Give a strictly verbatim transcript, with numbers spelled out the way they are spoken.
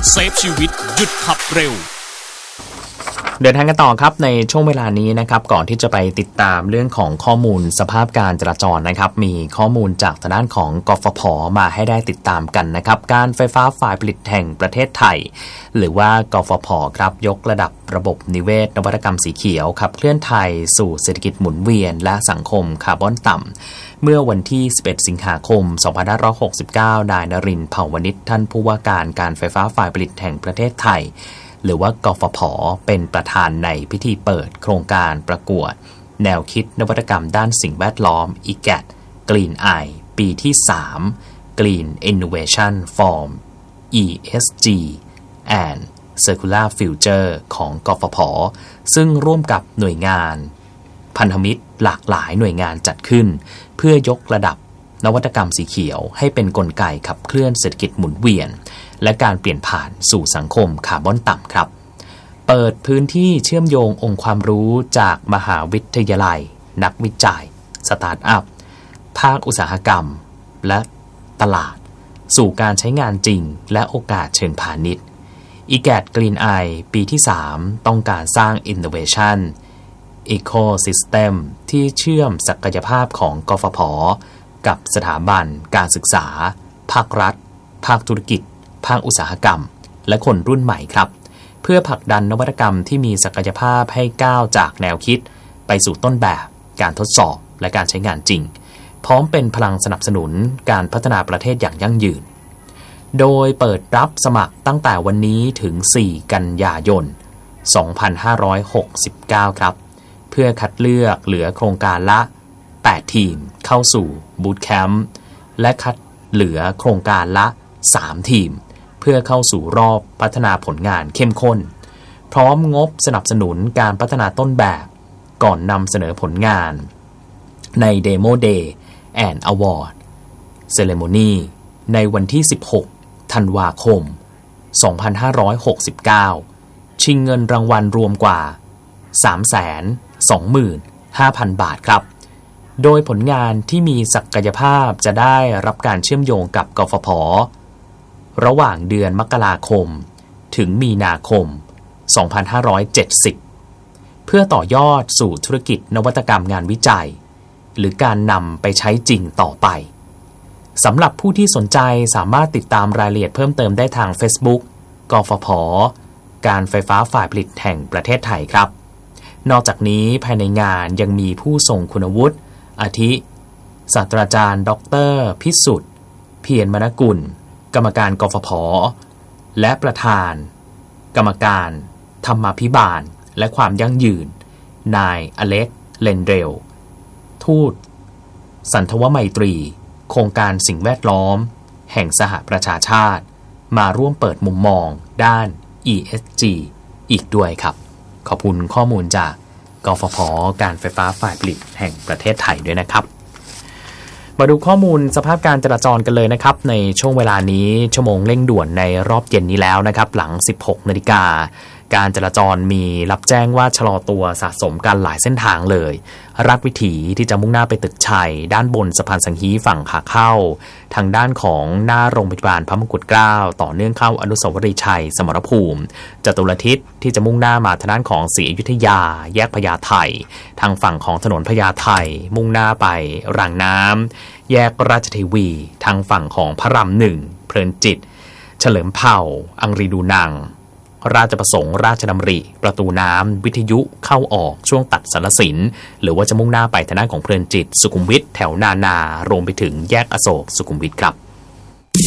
เซฟชีวิตหยุดขับเร็วเดินทางกันต่อครับในช่วงเวลานี้นะครับก่อนที่จะไปติดตามเรื่องของข้อมูลสภาพการจราจรนะครับมีข้อมูลจากทางด้านของกฟผ.มาให้ได้ติดตามกันนะครับการไฟฟ้าฝ่ายผลิตแห่งประเทศไทยหรือว่ากฟผ.ครับยกระดับระบบนิเวศนวัตกรรมสีเขียวขับเคลื่อนไทยสู่เศรษฐกิจหมุนเวียนและสังคมคาร์บอนต่ำเมื่อวันที่สิบเอ็ดสิงหาคมสองพันห้าร้อยหกสิบเก้านายนรินทร์เผ่าวณิชท่านผู้ว่าการการไฟฟ้าฝ่ายผลิตแห่งประเทศไทยหรือว่ากฟผ.เป็นประธานในพิธีเปิดโครงการประกวดแนวคิดนวัตกรรมด้านสิ่งแวดล้อม อี จี เอ ที Green Eye ปีที่สาม Green Innovation for อี เอส จี and Circular Future ของกฟผ.ซึ่งร่วมกับหน่วยงานพันธมิตรหลากหลายหน่วยงานจัดขึ้นเพื่อยกระดับนวัตกรรมสีเขียวให้เป็นกลไกขับเคลื่อนเศรษฐกิจหมุนเวียนและการเปลี่ยนผ่านสู่สังคมคาร์บอนต่ำครับเปิดพื้นที่เชื่อมโยงองค์ความรู้จากมหาวิทยาลัยนักวิจัยสตาร์ทอัพภาคอุตสาหกรรมและตลาดสู่การใช้งานจริงและโอกาสเชิงพาณิชย์ อี จี เอ ที Green Eye ปีที่สามต้องการสร้าง Innovation Ecosystem ที่เชื่อมศักยภาพของกฟผ.กับสถาบันการศึกษาภาครัฐภาคธุรกิจภาคอุตสาหกรรมและคนรุ่นใหม่ครับเพื่อผลักดันนวัตกรรมที่มีศักยภาพให้ก้าวจากแนวคิดไปสู่ต้นแบบการทดสอบและการใช้งานจริงพร้อมเป็นพลังสนับสนุนการพัฒนาประเทศอย่างยั่งยืนโดยเปิดรับสมัครตั้งแต่วันนี้ถึงสี่กันยายนสองพันห้าร้อยหกสิบเก้าครับเพื่อคัดเลือกเหลือโครงการละแปดทีมเข้าสู่บูตแคมป์และคัดเหลือโครงการละสามทีมเพื่อเข้าสู่รอบพัฒนาผลงานเข้มข้นพร้อมงบสนับสนุนการพัฒนาต้นแบบก่อนนำเสนอผลงานใน Demo Day and Award Ceremony ในวันที่สิบหกธันวาคมสองพันห้าร้อยหกสิบเก้าชิงเงินรางวัลรวมกว่า สามแสนสองหมื่นห้าพัน บาทครับโดยผลงานที่มีศักยภาพจะได้รับการเชื่อมโยงกับกฟผ.ระหว่างเดือนมกราคมถึงมีนาคมสองพันห้าร้อยเจ็ดสิบเพื่อต่อยอดสู่ธุรกิจนวัตกรรมงานวิจัยหรือการนำไปใช้จริงต่อไปสำหรับผู้ที่สนใจสามารถติดตามรายละเอียดเพิ่มเติมได้ทาง Facebook กฟผ.การไฟฟ้าฝ่ายผลิตแห่งประเทศไทยครับนอกจากนี้ภายในงานยังมีผู้ทรงคุณวุฒิอาทิศาสตราจารย์ดร.พิสุทธิ์เพียรมนกุลกรรมการกฟผ.และประธานกรรมการธรรมาภิบาลและความยั่งยืนนายอเล็กเลนเดลทูตสันทวไมตรีโครงการสิ่งแวดล้อมแห่งสหประชาชาติมาร่วมเปิดมุมมองด้าน อี เอส จี อีกด้วยครับขอบคุณข้อมูลจากกฟผ.การไฟฟ้าฝ่ายผลิตแห่งประเทศไทยด้วยนะครับมาดูข้อมูลสภาพการจราจรกันเลยนะครับในช่วงเวลานี้ชั่วโมงเร่งด่วนในรอบเย็นนี้แล้วนะครับหลัง สิบหกนาฬิกาการจราจรมีรับแจ้งว่าชะลอตัวสะสมกันหลายเส้นทางเลยราชวิถีที่จะมุ่งหน้าไปตึกชัยด้านบนสะพานสังฮีฝั่งขาเข้าทางด้านของหน้าโรงพยาบาลพระมงกุฎเกล้าต่อเนื่องเข้าอนุสาวรีย์ชัยสมรภูมิจตุรทิศที่จะมุ่งหน้ามาทางด้านของศรีอยุธยาแยกพญาไททางฝั่งของถนนพญาไทมุ่งหน้าไปรางน้ำแยกราชเทวีทางฝั่งของพระรามหนึ่งเพลินจิตเฉลิมเผ่าอังรีดูนังราชประสงค์ราชดำริประตูน้ำวิทยุเข้าออกช่วงตัดสารสินหรือว่าจะมุ่งหน้าไปทางด้านของเพลินจิตสุขุมวิทแถวนานารวมไปถึงแยกอโศกสุขุมวิทครับ